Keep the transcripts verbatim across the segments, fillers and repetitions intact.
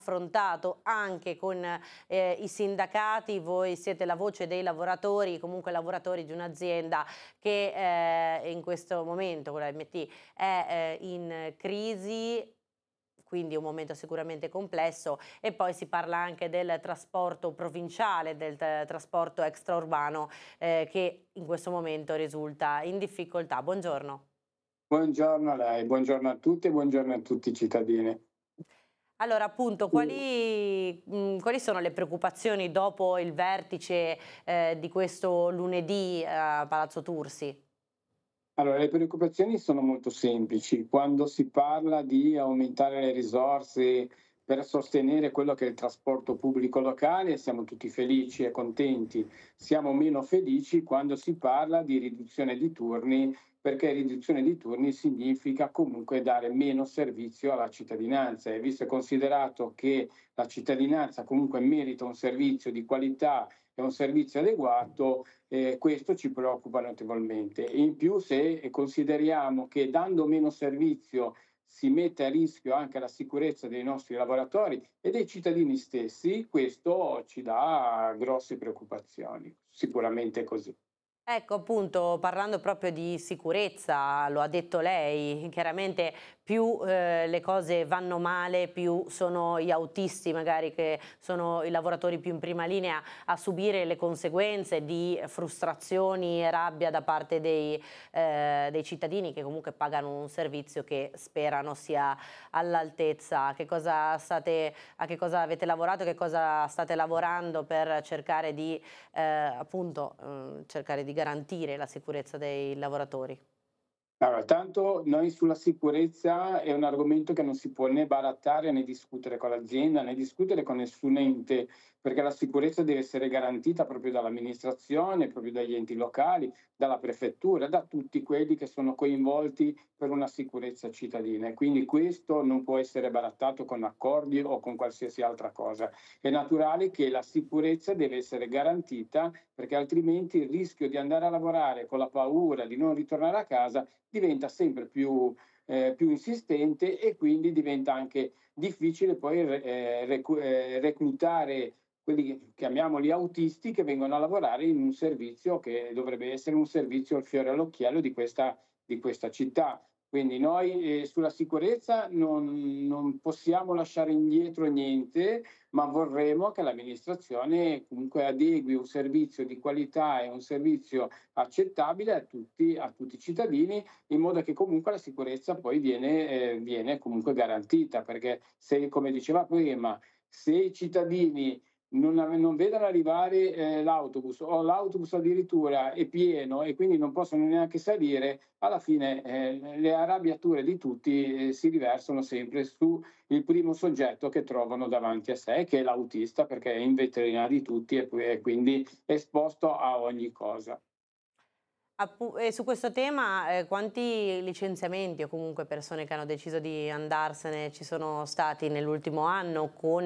affrontato anche con eh, i sindacati. Voi siete la voce dei lavoratori, comunque lavoratori di un'azienda che eh, in questo momento, con la M T, è eh, in crisi, quindi un momento sicuramente complesso, e poi si parla anche del trasporto provinciale, del trasporto extraurbano eh, che in questo momento risulta in difficoltà. Buongiorno. Buongiorno a lei, buongiorno a tutti e buongiorno a tutti i cittadini. Allora, appunto, quali, mh, quali sono le preoccupazioni dopo il vertice eh, di questo lunedì a Palazzo Tursi? Allora, le preoccupazioni sono molto semplici. Quando si parla di aumentare le risorse per sostenere quello che è il trasporto pubblico locale, siamo tutti felici e contenti. Siamo meno felici quando si parla di riduzione di turni, perché riduzione di turni significa comunque dare meno servizio alla cittadinanza. E visto e considerato che la cittadinanza comunque merita un servizio di qualità e un servizio adeguato, eh, questo ci preoccupa notevolmente. In più, se consideriamo che dando meno servizio si mette a rischio anche la sicurezza dei nostri lavoratori e dei cittadini stessi, questo ci dà grosse preoccupazioni, sicuramente così. Ecco, appunto, parlando proprio di sicurezza, lo ha detto lei, chiaramente più eh, le cose vanno male, più sono gli autisti, magari che sono i lavoratori più in prima linea, a subire le conseguenze di frustrazioni e rabbia da parte dei, eh, dei cittadini che comunque pagano un servizio che sperano sia all'altezza. Che cosa state, a che cosa avete lavorato, che cosa state lavorando per cercare di eh, appunto eh, cercare di garantire la sicurezza dei lavoratori? Allora, tanto noi sulla sicurezza è un argomento che non si può né barattare né discutere con l'azienda né discutere con nessun ente, perché la sicurezza deve essere garantita proprio dall'amministrazione, proprio dagli enti locali, dalla prefettura, da tutti quelli che sono coinvolti per una sicurezza cittadina. E quindi questo non può essere barattato con accordi o con qualsiasi altra cosa. È naturale che la sicurezza deve essere garantita, perché altrimenti il rischio di andare a lavorare con la paura di non ritornare a casa diventa sempre più, eh, più insistente, e quindi diventa anche difficile poi eh, recu- eh, reclutare quelli che chiamiamoli autisti, che vengono a lavorare in un servizio che dovrebbe essere un servizio al fiore all'occhiello di questa, di questa città. Quindi noi eh, sulla sicurezza non, non possiamo lasciare indietro niente, ma vorremmo che l'amministrazione comunque adegui un servizio di qualità e un servizio accettabile a tutti, a tutti i cittadini, in modo che comunque la sicurezza poi viene, eh, viene comunque garantita, perché se, come diceva prima, se i cittadini non, ave- non vedono arrivare eh, l'autobus, o l'autobus addirittura è pieno e quindi non possono neanche salire, alla fine eh, le arrabbiature di tutti eh, si riversano sempre sul primo soggetto che trovano davanti a sé, che è l'autista, perché è in vetrina di tutti e, e quindi esposto a ogni cosa. Appu- e su questo tema, eh, quanti licenziamenti o comunque persone che hanno deciso di andarsene ci sono stati nell'ultimo anno con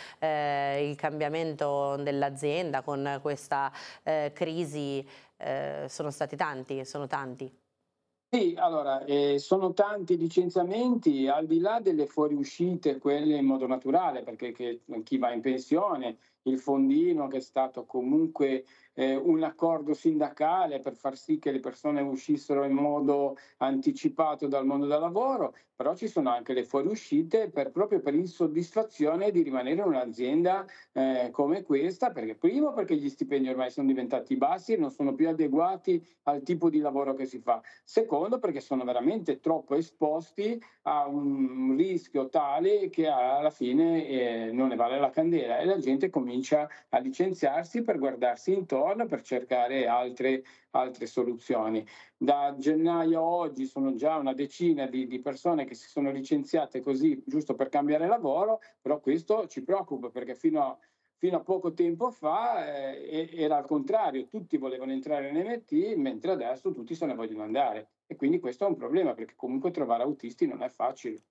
eh, il cambiamento dell'azienda, con questa eh, crisi? Eh, sono stati tanti, sono tanti. Sì, allora, ehm, sono tanti licenziamenti, al di là delle fuoriuscite, quelle in modo naturale, perché che chi va in pensione, il fondino che è stato comunque, ehm, un accordo sindacale per far sì che le persone uscissero in modo anticipato dal mondo del lavoro, però ci sono anche le fuoriuscite per proprio per insoddisfazione di rimanere in un'azienda, ehm, come questa, perché primo perché gli stipendi ormai son diventati bassi e non sono più adeguati al tipo di lavoro che si fa. Secondo, perché sono veramente troppo esposti a un rischio tale che alla fine eh, non ne vale la candela, e la gente comincia a licenziarsi per guardarsi intorno, per cercare altre, altre soluzioni. Da gennaio a oggi sono già una decina di, di persone che si sono licenziate così, giusto per cambiare lavoro, però questo ci preoccupa, perché fino a Fino a poco tempo fa eh, era al contrario, tutti volevano entrare in M T, mentre adesso tutti se ne vogliono andare. E quindi questo è un problema, perché comunque trovare autisti non è facile.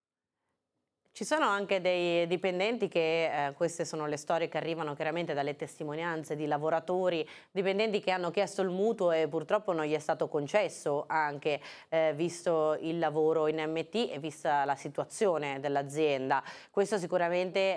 Ci sono anche dei dipendenti che, eh, queste sono le storie che arrivano chiaramente dalle testimonianze di lavoratori, dipendenti che hanno chiesto il mutuo e purtroppo non gli è stato concesso, anche eh, visto il lavoro in M T e vista la situazione dell'azienda. Questo sicuramente